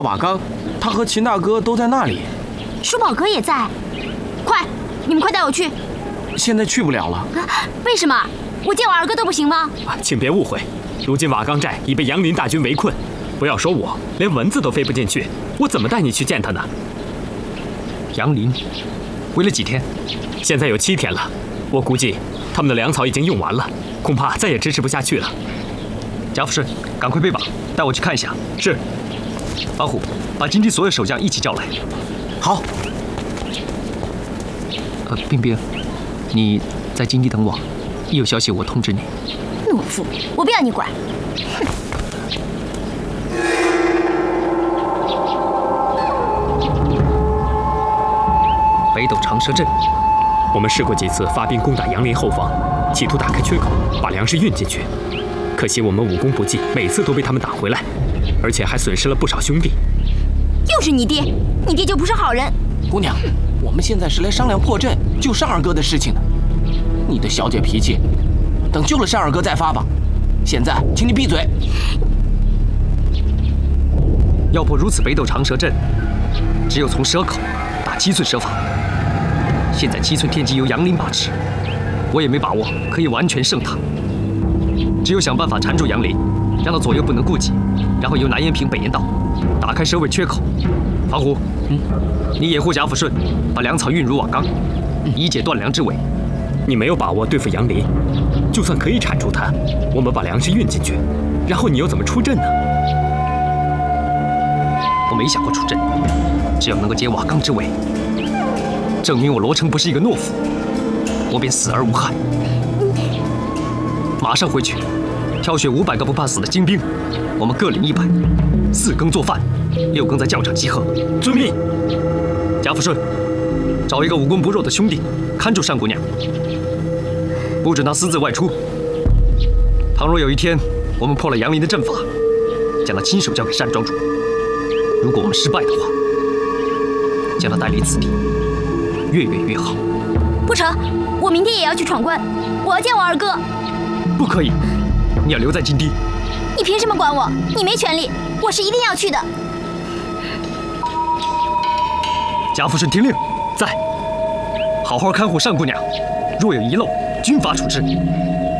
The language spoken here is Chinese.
瓦岗，他和秦大哥都在那里。 叔宝哥也在，快，你们快带我去。 现在去不了了。 为什么？我见我二哥都不行吗？ 请别误会，如今瓦岗寨已被杨林大军围困，不要说我，连蚊子都飞不进去，我怎么带你去见他呢？ 杨林，围了几天？ 现在有7天了，我估计他们的粮草已经用完了，恐怕再也支持不下去了。 贾福顺，赶快备马，带我去看一下。 是。 王虎，把金地所有守将一起叫来。 好。 冰冰，你在金地等我，一有消息我通知你。 懦夫，我不要你管。 北斗长蛇阵， 我们试过几次发兵攻打杨林后方，企图打开缺口，把粮食运进去。可惜我们武功不济，每次都被他们打回来，而且还损失了不少兄弟。 又是你爹，你爹就不是好人。 姑娘，我们现在是来商量破阵、救单二哥的事情的。你的小姐脾气，等救了单二哥再发吧。现在，请你闭嘴。 要破如此北斗长蛇阵，只有从蛇口打7寸蛇法。现在7寸天机由杨林把持，我也没把握可以完全胜他。只有想办法缠住杨林，让他左右不能顾及，然后由南延平、北延道打开蛇尾缺口。房虎，你掩护贾府顺，把粮草运入瓦岗，以解断粮之围。 你没有把握对付杨林，就算可以铲住他，我们把粮食运进去，然后你又怎么出阵呢？ 我没想过出阵，只要能够解瓦岗之围，证明我罗成不是一个懦夫，我便死而无憾。马上回去，挑选500个不怕死的精兵，我们各领100，4更做饭，6更在教场集合。 遵命。 贾福顺，找一个武功不弱的兄弟看住单姑娘，不准她私自外出。倘若有一天我们破了杨林的阵法，将她亲手交给单庄主，如果我们失败的话，将她带离此地，越远越好。 不成，我明天也要去闯关，我要见我二哥。 不可以，你要留在金地。 你凭什么管我？你没权利，我是一定要去的。 贾福顺听令，在，好好看护单姑娘，若有遗漏，军法处置。